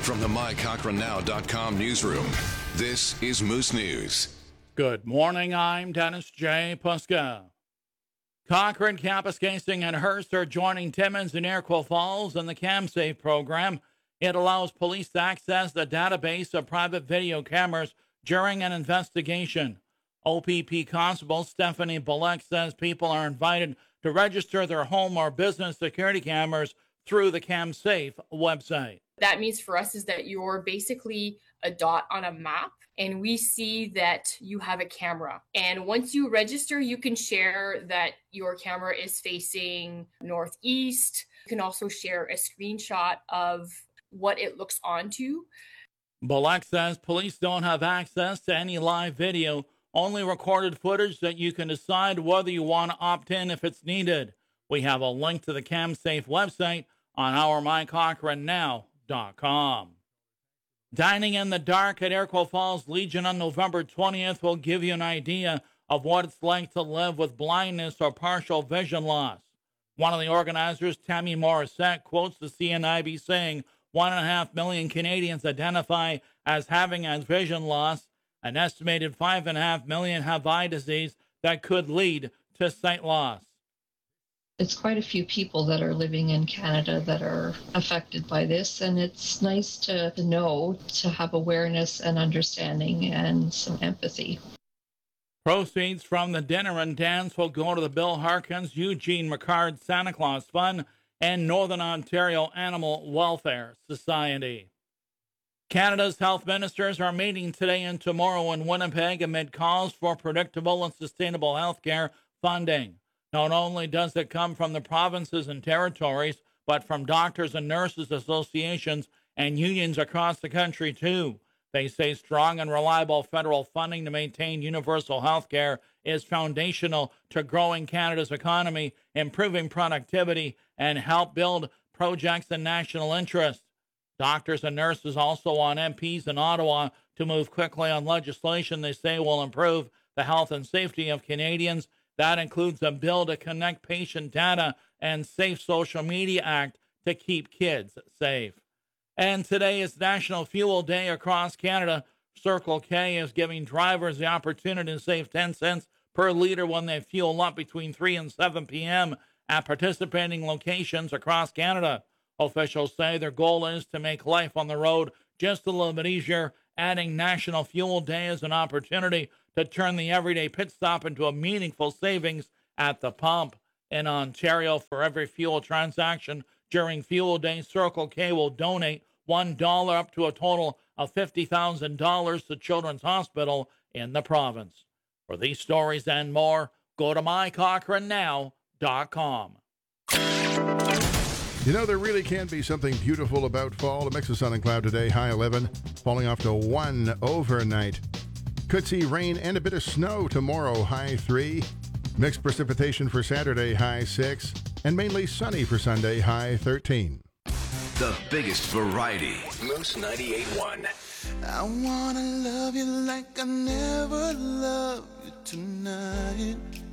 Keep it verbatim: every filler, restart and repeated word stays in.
From the my cochrane now dot com newsroom, this is Moose News. Good morning, I'm Dennis J. Puska. Cochrane, Kapuskasing, and Hearst are joining Timmins and Iroquois Falls in the CamSafe program. It allows police to access the database of private video cameras during an investigation. O P P Constable Stephanie Bullock says people are invited to register their home or business security cameras through the CamSafe website. That means for us is that you're basically a dot on a map, and we see that you have a camera. And once you register, you can share that your camera is facing northeast. You can also share a screenshot of what it looks onto. Bullock says police don't have access to any live video, only recorded footage that you can decide whether you want to opt in if it's needed. We have a link to the CamSafe website on our my cochrane now dot com. Dining in the dark at Iroquois Falls Legion on November twentieth will give you an idea of what it's like to live with blindness or partial vision loss. One of the organizers, Tammy Morissette, quotes the C N I B saying one and a half million Canadians identify as having a vision loss. An estimated five and a half million have eye disease that could lead to sight loss. It's quite a few people that are living in Canada that are affected by this, and it's nice to, to know, to have awareness and understanding and some empathy. Proceeds from the dinner and dance will go to the Bill Harkins Eugene McCard Santa Claus Fund and Northern Ontario Animal Welfare Society. Canada's health ministers are meeting today and tomorrow in Winnipeg amid calls for predictable and sustainable health care funding. Not only does it come from the provinces and territories, but from doctors and nurses associations and unions across the country, too. They say strong and reliable federal funding to maintain universal health care is foundational to growing Canada's economy, improving productivity, and help build projects in national interest. Doctors and nurses also want M Ps in Ottawa to move quickly on legislation they say will improve the health and safety of Canadians. That includes a bill to connect patient data and Safe Social Media Act to keep kids safe. And today is National Fuel Day across Canada. Circle K is giving drivers the opportunity to save ten cents per liter when they fuel up between three and seven p.m. at participating locations across Canada. Officials say their goal is to make life on the road just a little bit easier, adding National Fuel Day as an opportunity to turn the everyday pit stop into a meaningful savings at the pump. In Ontario, for every fuel transaction during Fuel Day, Circle K will donate one dollar up to a total of fifty thousand dollars to Children's Hospital in the province. For these stories and more, go to my cochrane now dot com. You know, there really can be something beautiful about fall. A mix of sun and cloud today, high eleven, falling off to one overnight. Could see rain and a bit of snow tomorrow, high three. Mixed precipitation for Saturday, high six. And mainly sunny for Sunday, high thirteen. The biggest variety. Moose ninety-eight point one. I wanna love you like I never loved you tonight.